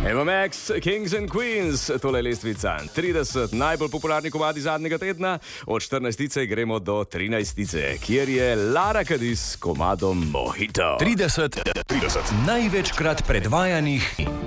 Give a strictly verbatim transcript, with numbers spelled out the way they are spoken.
Evo Max, Kings and Queens, tole je lestvica. trideset najbolj popularnih komadi zadnjega tedna, od štirinajstice gremo do trinajstice, kjer je Lara Cadis s komadom Mojito. trideset, trideset največkrat predvajanih